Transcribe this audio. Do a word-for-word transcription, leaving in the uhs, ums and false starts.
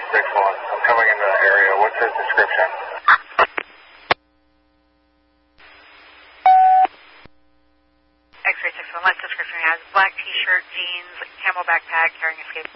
six one. I'm coming into the area. What's his description? X-ray six one, last description has black t-shirt, jeans, camel backpack, carrying a skate.